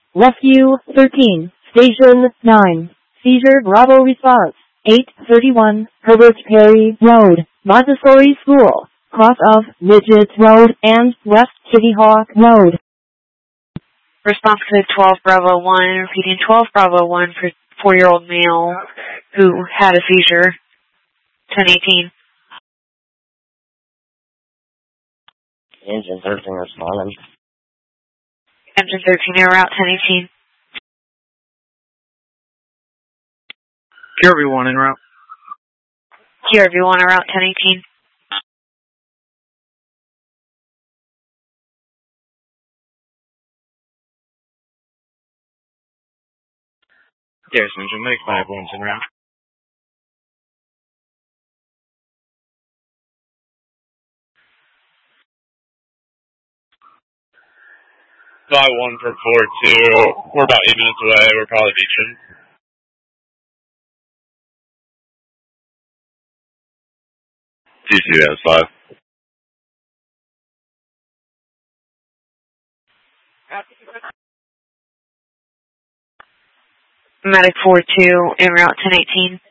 Rescue 13, Station 9, Seizure Bravo response, 831 Herbert Perry Road, Montessori School, cross of Midget Road and West Kitty Hawk Road. Response code 12 Bravo 1, repeating 12 Bravo 1 for 4-year-old male who had a seizure, 1018. Engine 13 responding. Engine 13, air route 1018. QRV1 en route. QRV1 en route 1018. Yes, engine make 51's en route. 5-1 for 4-2. We're about 8 minutes away. We're probably beaching. TC has 5. Medic 4-2, en route 1018.